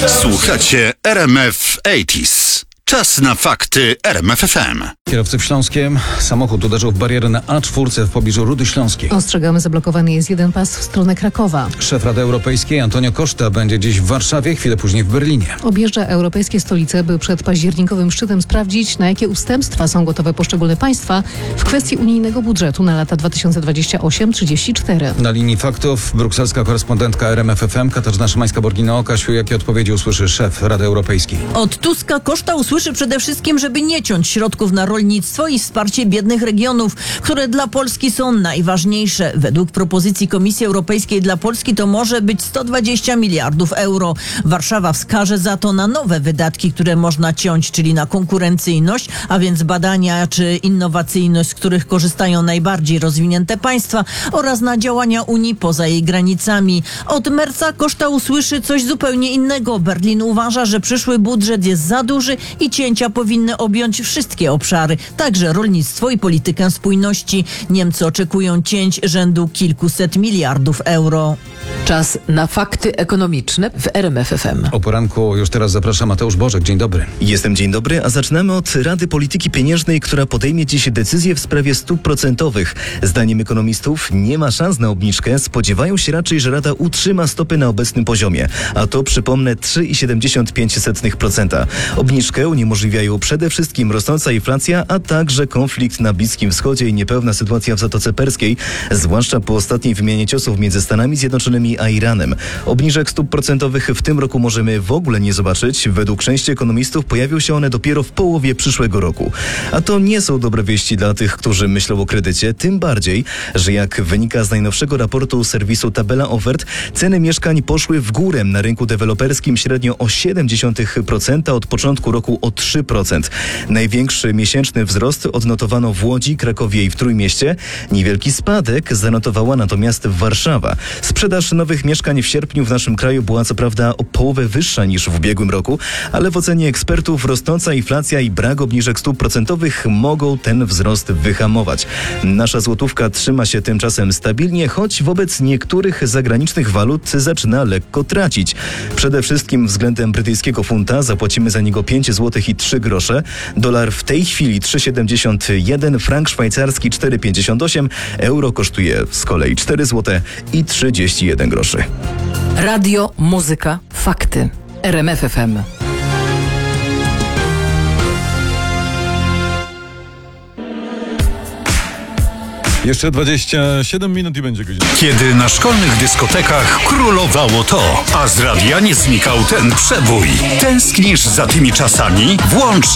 Słuchacie RMF 80s. Czas na fakty RMF FM. Kierowcy w Śląskiem. Samochód uderzył w barierę na A4 w pobliżu Rudy Śląskiej. Ostrzegamy, zablokowany jest jeden pas w stronę Krakowa. Szef Rady Europejskiej Antonio Costa będzie dziś w Warszawie, chwilę później w Berlinie. Objeżdża europejskie stolice, by przed październikowym szczytem sprawdzić, na jakie ustępstwa są gotowe poszczególne państwa w kwestii unijnego budżetu na lata 2028-34. Na linii faktów brukselska korespondentka RMF FM Katarzyna Szymańska-Borgino. Kasiu, jakie odpowiedzi usłyszy szef Rady Europejskiej? Od Tuska Costa usłyszy przede wszystkim, żeby nie ciąć środków na rolnictwo i wsparcie biednych regionów, które dla Polski są najważniejsze. Według propozycji Komisji Europejskiej dla Polski to może być 120 miliardów euro. Warszawa wskaże za to na nowe wydatki, które można ciąć, czyli na konkurencyjność, a więc badania czy innowacyjność, z których korzystają najbardziej rozwinięte państwa, oraz na działania Unii poza jej granicami. Od Merca Costa usłyszy coś zupełnie innego. Berlin uważa, że przyszły budżet jest za duży i cięcia powinny objąć wszystkie obszary, także rolnictwo i politykę spójności. Niemcy oczekują cięć rzędu kilkuset miliardów euro. Czas na fakty ekonomiczne w RMF FM. O poranku już teraz zaprasza Mateusz Bożek. Dzień dobry. Dzień dobry, a zaczynamy od Rady Polityki Pieniężnej, która podejmie dziś decyzję w sprawie stóp procentowych. Zdaniem ekonomistów nie ma szans na obniżkę. Spodziewają się raczej, że Rada utrzyma stopy na obecnym poziomie, a to, przypomnę, 3,75%. Obniżkę uniemożliwiają przede wszystkim rosnąca inflacja, a także konflikt na Bliskim Wschodzie i niepewna sytuacja w Zatoce Perskiej, zwłaszcza po ostatniej wymianie ciosów między Stanami Zjednoczonymi a Iranem. Obniżek stóp procentowych w tym roku możemy w ogóle nie zobaczyć. Według części ekonomistów pojawią się one dopiero w połowie przyszłego roku. A to nie są dobre wieści dla tych, którzy myślą o kredycie, tym bardziej, że jak wynika z najnowszego raportu serwisu Tabela Ofert, ceny mieszkań poszły w górę na rynku deweloperskim średnio o 0,7%, od początku roku o 3%. Największy miesięczny wzrost odnotowano w Łodzi, Krakowie i w Trójmieście. Niewielki spadek zanotowała natomiast Warszawa. Sprzedaż nowych mieszkań w sierpniu w naszym kraju była co prawda o połowę wyższa niż w ubiegłym roku, ale w ocenie ekspertów rosnąca inflacja i brak obniżek stóp procentowych mogą ten wzrost wyhamować. Nasza złotówka trzyma się tymczasem stabilnie, choć wobec niektórych zagranicznych walut zaczyna lekko tracić. Przede wszystkim względem brytyjskiego funta. Zapłacimy za niego 5 zł i 3 grosze. Dolar w tej chwili 3,71, frank szwajcarski 4,58, euro kosztuje z kolei 4 zł i 31 groszy. Radio, muzyka, fakty. RMF FM. Jeszcze 27 minut i będzie godzina. Kiedy na szkolnych dyskotekach królowało to, a z radia nie znikał ten przebój. Tęsknisz za tymi czasami? Włącz